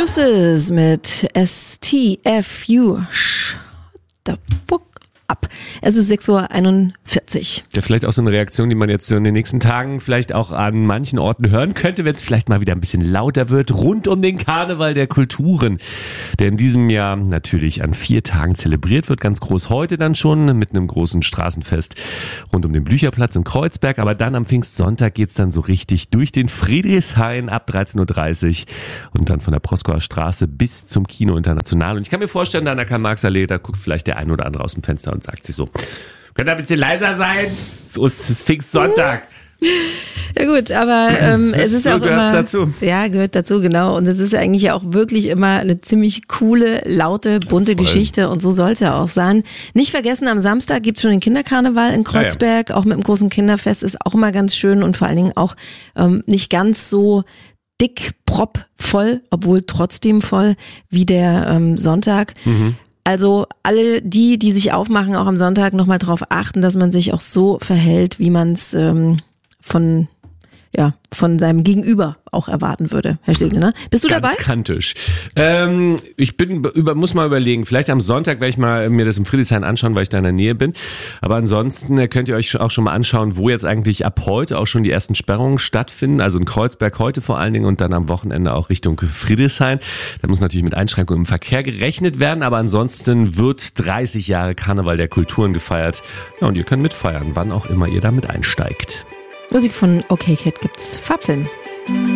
Juices mit STFU. Shut the fuck up. Es ist 6:41 Uhr. Ja, vielleicht auch so eine Reaktion, die man jetzt so in den nächsten Tagen vielleicht auch an manchen Orten hören könnte, wenn es vielleicht mal wieder ein bisschen lauter wird, rund um den Karneval der Kulturen, der in diesem Jahr natürlich an 4 Tagen zelebriert wird, ganz groß heute dann schon mit einem großen Straßenfest rund um den Blücherplatz in Kreuzberg, aber dann am Pfingstsonntag geht's dann so richtig durch den Friedrichshain ab 13:30 Uhr und dann von der Proskauer Straße bis zum Kino International. Und ich kann mir vorstellen, da an der Karl-Marx-Allee, da guckt vielleicht der ein oder andere aus dem Fenster und sagt sich so, könnt ihr ein bisschen leiser sein? So ist es Pfingstsonntag. Ja gut, aber es ist auch immer... dazu. Ja, gehört dazu, genau. Und es ist eigentlich auch wirklich immer eine ziemlich coole, laute, bunte Geschichte und so soll es ja auch sein. Nicht vergessen, am Samstag gibt's schon den Kinderkarneval in Kreuzberg, auch mit dem großen Kinderfest, ist auch immer ganz schön und vor allen Dingen auch nicht ganz so dick, propvoll, obwohl trotzdem voll wie der Sonntag. Also alle die sich aufmachen, auch am Sonntag nochmal drauf achten, dass man sich auch so verhält, wie man es von seinem Gegenüber auch erwarten würde, Herr Schlegel, ne? Bist du dabei? Ganz kantisch. Ich muss mal überlegen, vielleicht am Sonntag werde ich mal mir das im Friedrichshain anschauen, weil ich da in der Nähe bin. Aber ansonsten könnt ihr euch auch schon mal anschauen, wo jetzt eigentlich ab heute auch schon die ersten Sperrungen stattfinden. Also in Kreuzberg heute vor allen Dingen und dann am Wochenende auch Richtung Friedrichshain. Da muss natürlich mit Einschränkungen im Verkehr gerechnet werden, aber ansonsten wird 30 Jahre Karneval der Kulturen gefeiert. Ja, und ihr könnt mitfeiern, wann auch immer ihr damit einsteigt. Musik von OK Kid gibt's. Farbfilm.